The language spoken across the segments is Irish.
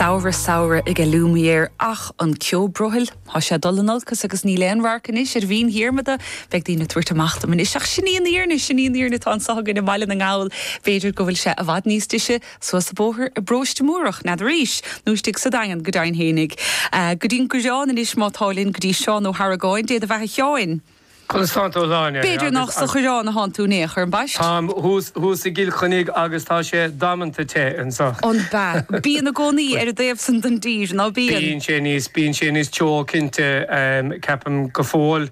saura ag lúmier ach an ceobrohil há sé dolanal cos agus ní leanharcan is bhín hiarmada beag dína tuairtamachta man is ach sinníonníarna tá sagan na maiile na ngáil féidir go bhfuil sé a bhd níos tuise so sa bóthir a bróiste múrach na ríis nústig sa dagan go dain hénig go dín go seán is mátálinn go dí seán ó Harragáin déad a bheith teáin. Constante O'Lania. Beidir nach sa churána han tú néach ar baist. Hús i gil chunig agus tá sé damanta te an sach. On ba. Bíon na gcónaí ar a déobh san den dír ná bíon. Bíon sé níos teo cinnte ceapam go fóil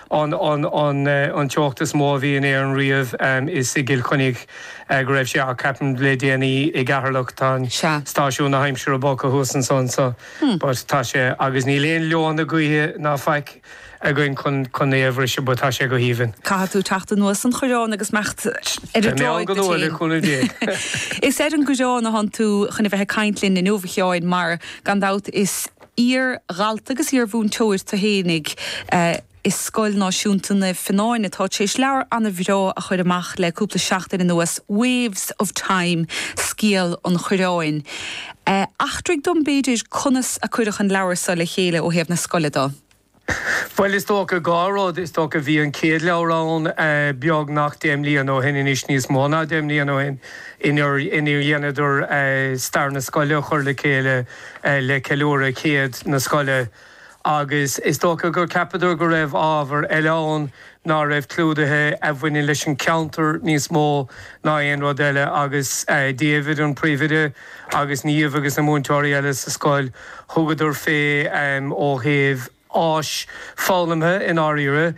an teochttas mó bhíon ar an riamh is i gil chunig go raibh sé a ceapam le déanaí i gcatharlach tá stáisiún na haimseir a bog a hús an son so. Tá sé agus ní léon leon na gaotha ná feic a goin chun éhre se butá sé go híhann. Cá tú teachta nuas an choráin agus mecht ar a dráid chuna dé. Is an goráin a han tú chuna bheith caiintlinn in nómhacheáin mar gandát is ír ghalt agus ír bhún teir tá hénig is scoil náisiúnta na fnáinna tá sé leabhar anna bhrá a chuir amach le cúpla seachtain in nuas Waves of Time scíal an choráin. Achtraigh dom beidir conas a chuireach an leabhar sa le chéile ó héamh na scoiledá. Well, is tóg a gáród, is tóg a bhí an céad lerán beag nach déim líon ó hen in is níos móna déim líon ó hen inar dhéanaidir star na scoile chuir le céile le ceúra céad na scoile agus is tóg a gur capadú go raibh ábhar eileán ná raibh clúdathe a bhhaine leis an counter níos mó ná aon rud eile agus David an príomhide agus níomh agus na múntóirí eile sa scoil thugadidir fé ó thaobh áis fálamthe in áíire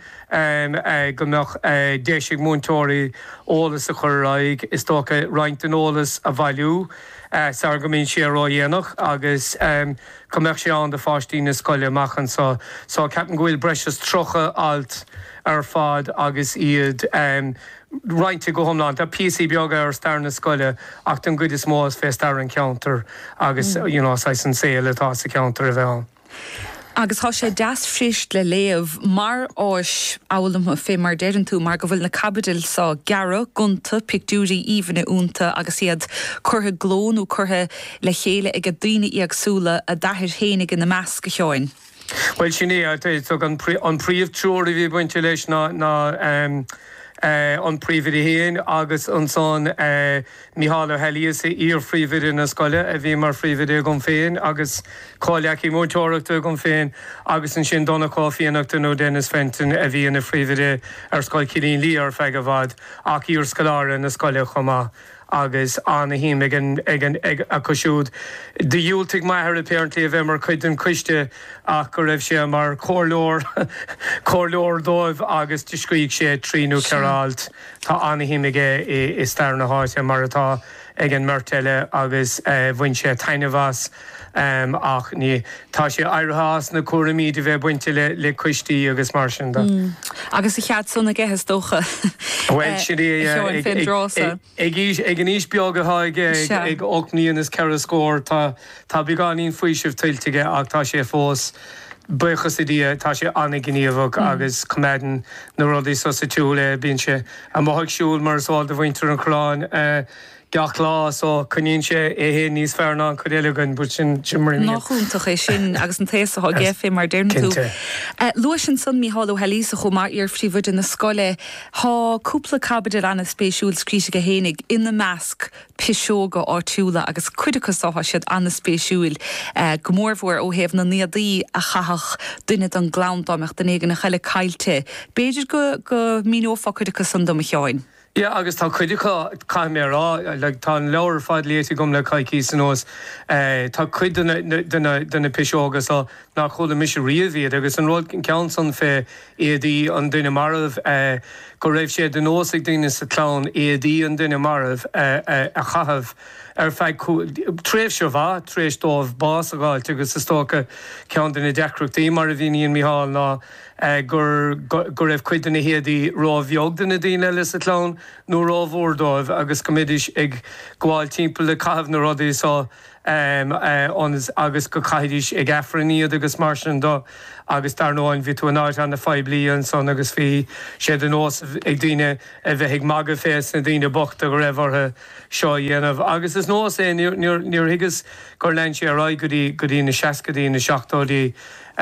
go meach déisiigh múntóirí ólas a chur raig is tócha roinnt an ólas a bhailiú sa go mín sé rá dhéanach agus cumbeach sé an de fáistí na scoile machchan so ceapan go bhfuil breis trocha alt ar fad agus iad roinnte go thomláin tá PC beaga ar star na scoile ach an good is mó is fé star an counter agus sa san saoile tá sa counter a bheith. Agus há sé deas frist le léamh mar áis álam a fé mar déan tú mar go bhfuil na cabidil sa gara gunta pictúí íhanna únta agus iad curtha glónú curtha le chéile ag a daoine agsúla a dahir hénig in na meas go teáin. Well sinné an príomh trúir a bhí buinte leis ná an príomhide héin agus an son Mihála Helíos ír príomhide na scoile a bhí mar príomhide gom féin agus cáileach í móteachta gom féin agus an sin donna cáíonnachta nó Dennis Fenton a bhí na príomhide ar scoil Cilín Lí ar feig a bhd ach ír scoláire na scoile chumá. Agus anna hím ag a cosisiúd. De dúiltigh maithir apparently a bheith mar chuid an cuiste ach go raibh sé mar cóirleor dóibh agus discríigh sé tríú cerált tá anna hím i star na háite mar atá ag an marteile agus bhain sé tainehas ach ní tá sé airthas na cuaramíd a bheith buinte le cuistí agus mar sin da. Agus i chead sunna gehas dócha. Well ag an níos beaga haige ag 8 níonas ceithre scór tá beagáín faoisih tiltige ach tá sé fós buchas idí tá sé anna gníomhach agus cumédan na rudaí sa túúla bíonn sé a mothag siúil mar sáil do bhaintear an chráin gach lá ó chuníonn sé hé níos fearna chu éilegann bud sin mar nachúntaach é sin agus an téasa á ggéfé mar déirn tú. Luis an san Mihála Helíos a chu mar ar phríomhide na scoile há cúpla cabidil anna spéisiúil scríise go hénig ina measc pisóga áitiúla agus cuidechas áha siad anna spéisiúil go mórmhór ó héamh na níadaí a chathach duine an glándámeach den éigen na chaile caiilte. Béidir go míófa cuidechas an dom cheáin. Ja, agus tá chuidecha caiimérá le tá leabhar fad léití gom le caiicí san nós tá chuid duna pisógus nach chula mis riamhíad agus an rud cean san fé éadí an duine marmh go raibh sé den nóigh daine sa clán éadí an duine marmh a chahabh ar feid tréimh se bha trééis dómh bás a gáil agus is tócha cean duna decrochtaí mar a bhíon Miháil ná gur raibh chuid na héadí rábheog duna daine le sa clán nó rábhórdóibh agus comidis ag gháil timppla le cahabh na rudaí agus go caiidís ag efraníad agus mar sin do agus dar nóin ví tú an áit an na 5 blion son agus hí sé den nós ag dtíine a bheith ag maga fés na dtíine bocht a go raibhartha seo dhéanamh. Agus is nós é níor higus gur lein sé ará go dtí na 60í na 70í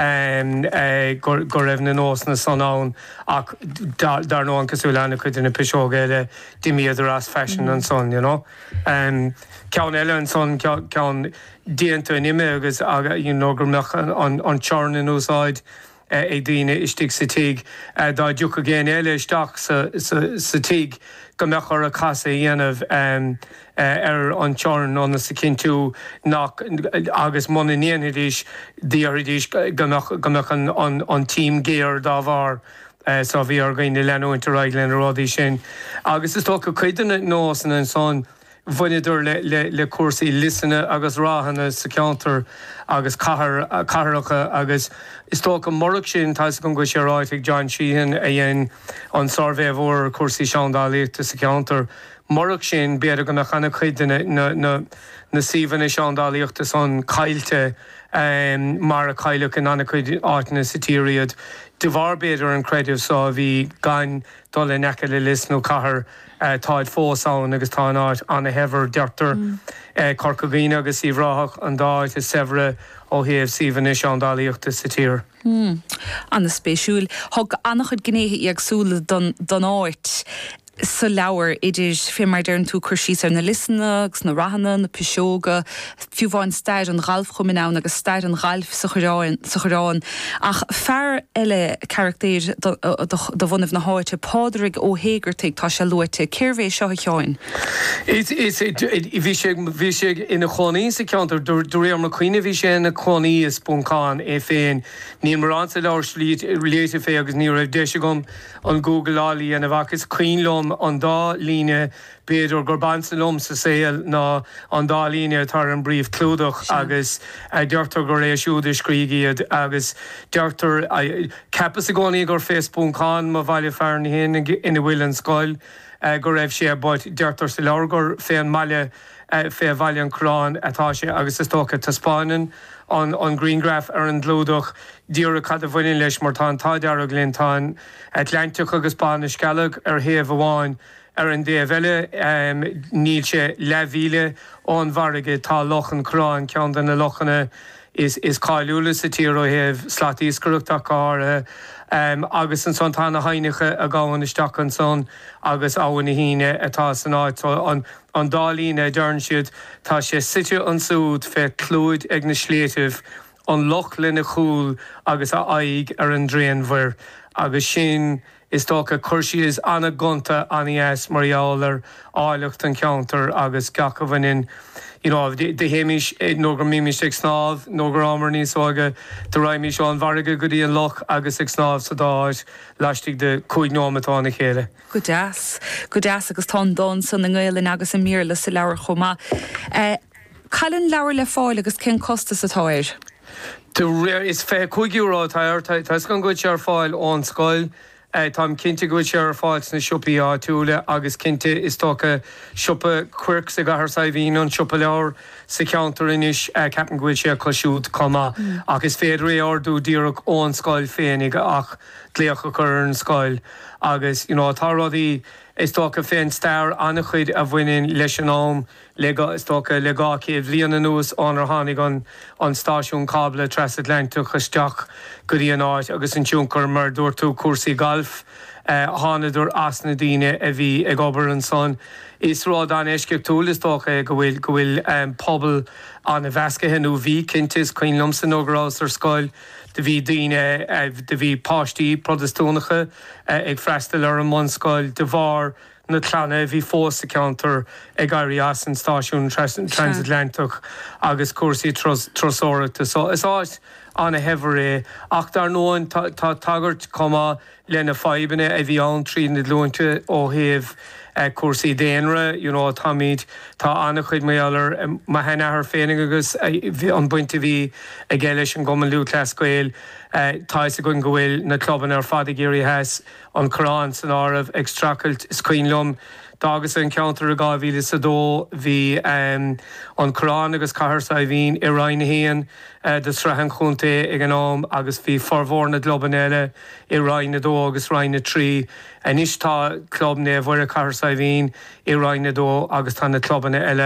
go raibh na nós na sanán ach dar nóin cosú lena chuid na pisóga le dimíad as fashion an son, you know. Ceann eile an son ceann díanta an imime agus gur meach an tearn in úsáid ag dtíine istigh sa tíg dá dúch a géan eile isteach sa tíg go meach ar a casa dhéanamh an tearn an sa cinú agus mna níanaidís díaridís go meach an tím géir dá bhar sa bhí ar gaoine leanúint a raiglen rádí sin. Agus is tó go chuideanna nós an son bhainidir le cuasaí lisanna agus ráhanna sa ceantar agus caharacha agus is tó go morach sin tais go go sé ráid ag John Sheehan a dhéon an sarvéh mhór cuasaí seandálaíochta sa ceantar. Morach sin bead go na chana chuideanna na síhanna seandálaíochta son caiilte mar a caiileach in anna chuid áitna sa tíriad. De bhar beidir an creidimh sá bhí gan dul le neice le lis nó cahar táid fósáin agus tá áit anna hebhar deirtar Corcovine agus í bhráthach an dáid is severe ó héamh síhanna seandálaíochta sa tír. Anna spéisiúil, thug annach chud gnéthe agsúla don áit. Sa leabhar idir fé mar dearn tú chuirsí ar na lisanna agus na rahanna na pisóga fiú bháin stair an ghalf chuminán agus stair an ghalf sa chorán ach fear eile charactéir do bhunamh na háite pádraigh ó hégartaigh tá se luite céirvé seo teáin. Bhí sé ina chonaí sa ceantar dúir mar chuoine bhí sé na chonaí is spúncáin é féin ní mar ansa leir léite fé agus ní raibh deise gom an Google álí ana bhachas cuinlóm an dá líne beidir gur bansalom sa saoil ná an dá líne tar an bríomh clúdach agus deirtar gur éisiúd scrígiad agus deirtar cepas a gcónaí gur féspúncáin má bhaile fear na héin ina bhfuil an scoil gur raibh sé buid deirtar sa leir gur fé an maile fé bhaile an crán atá sé agus is tócha taspáinan an Greengraph ar an glúdach díra cad a bhaine leis mar tá táidear a gléontáin Atlantic agus Spáis Gaeilge ar thaobh amháin ar an déobh eile níl sé leihíle ón bharige tá lochan crán ceann den na lochanna is cáiliúla sa tír ó thaobh slatí scuireachtach ára agus an son tána hainiche a gáin isteach an son agus áhain na híine atá san áit an dálíne dearn siad tá sé site an súd fé clúid ag na sléitimh an loch lena chúl agus a aig ar an dréanmhar agus sin is tócha chuirsí is anna gonta anías marall áilecht an ceantar agus gacahhanin de héimiis nó gur míimiis ag snáb nó gur ámar níos ága de raimimi seo an bharige go dtí an loch agus ag snáb sa dáid leistigh de chuig nómatána chéile. Go deas agus tá don san na ggéilinn agus an míle sa leabhar chomá. Cailinn leabhar le fáil agus cén costa sa táir? Is fé €5 táir tá gan go ar fáil ón scoil. Tám cinnte go sé ar fáil na siúpaí áitiúla agus cinnte is tócha siúpa cuiirc sa gahar sa bhíon an siúpa leabhar sa ceantar inis ceapan gohfuil sé cosisiút comá agus féidir é ardú díreach ón scoil féinnig ach dléocha chur an scoil agus tá rudaí is tócha féin stair anna chuid a bhainein leis an am is tócha le gácéad bhliain nús ánar tháinig an stáisiún cábla transatlantic isteach go dtí an áit agus an tiúncar mar dúirtú cuasaí golf hánaidir as na daoine a bhí ag obair an son. Is rád an éisce túil is tócha go bhfuil pobl an na bhescathe nó bhí cintas chuin lumsa nógrás ar scoil de bhí daoine de bhí páistí protestúnacha ag freistal ar an mscoil de bhar na tlána bhí fós sa ceantar ag gairí as an stáisiún transatlantic agus cuasaí trosóireachta. So is áit anna hebhar é ach dar nóin tá tagart comá lena faibanna a bhí an trína lúinte ó thaobh cuasaí déanra, táid tá anna chuid méallar má hena ar féinnig agus an buinte bhí a ggéiles an goman lú clascail tá a gon gohfuil na clubban ar fada géirí heas an Corán san áibh ag stracailt scuinlumm dagus an counter a gáhíle sa dó hí an Corán agus cahar sa bhín I Ryan héan de strahan chunta ag an am agus bhí forhórna globan eile I Ryan na dó agus Ryan na trí an istá club ne bhfuir a cahar sa bhín I Ryan na dó agus tá na cluban eile